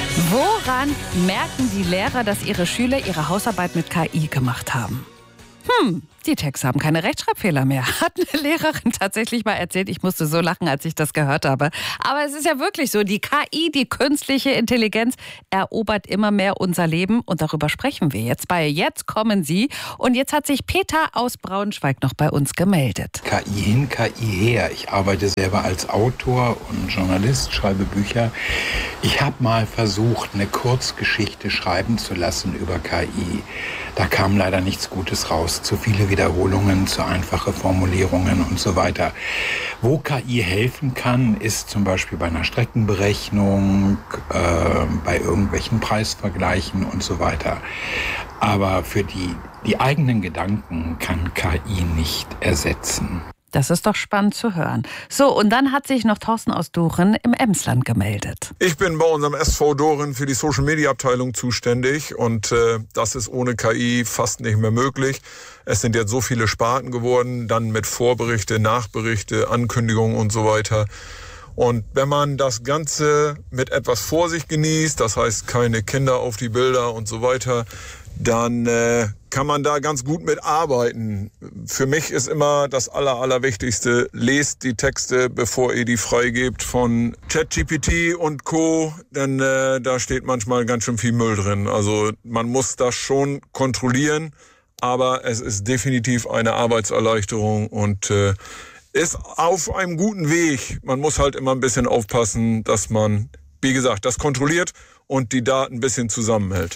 Woran merken die Lehrer, dass ihre Schüler ihre Hausarbeit mit KI gemacht haben? Die Texte haben keine Rechtschreibfehler mehr. Hat eine Lehrerin tatsächlich mal erzählt. Ich musste so lachen, als ich das gehört habe. Aber es ist ja wirklich so, die KI, die künstliche Intelligenz, erobert immer mehr unser Leben. Und darüber sprechen wir jetzt bei Jetzt kommen Sie. Und jetzt hat sich Peter aus Braunschweig noch bei uns gemeldet. KI hin, KI her. Ich arbeite selber als Autor und Journalist, schreibe Bücher. Ich habe mal versucht, eine Kurzgeschichte schreiben zu lassen über KI. Da kam leider nichts Gutes raus. Zu viele Wiederholungen, zu einfache Formulierungen und so weiter. Wo KI helfen kann, ist zum Beispiel bei einer Streckenberechnung, bei irgendwelchen Preisvergleichen und so weiter. Aber für die eigenen Gedanken kann KI nicht ersetzen. Das ist doch spannend zu hören. So, und dann hat sich noch Thorsten aus Doren im Emsland gemeldet. Ich bin bei unserem SV Doren für die Social-Media-Abteilung zuständig und das ist ohne KI fast nicht mehr möglich. Es sind jetzt so viele Sparten geworden, dann mit Vorberichte, Nachberichte, Ankündigungen und so weiter. Und wenn man das Ganze mit etwas Vorsicht genießt, das heißt keine Kinder auf die Bilder und so weiter, dann kann man da ganz gut mit arbeiten. Für mich ist immer das Allerwichtigste, lest die Texte, bevor ihr die freigebt von ChatGPT und Co., denn da steht manchmal ganz schön viel Müll drin. Also man muss das schon kontrollieren, aber es ist definitiv eine Arbeitserleichterung und ist auf einem guten Weg. Man muss halt immer ein bisschen aufpassen, dass man, wie gesagt, das kontrolliert und die Daten ein bisschen zusammenhält.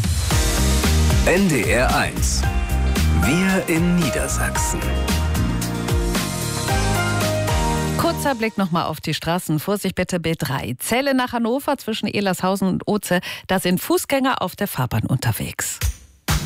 NDR 1. Wir in Niedersachsen. Kurzer Blick nochmal auf die Straßen. Vorsicht bitte B3. Celle nach Hannover zwischen Elershausen und Oze. Da sind Fußgänger auf der Fahrbahn unterwegs.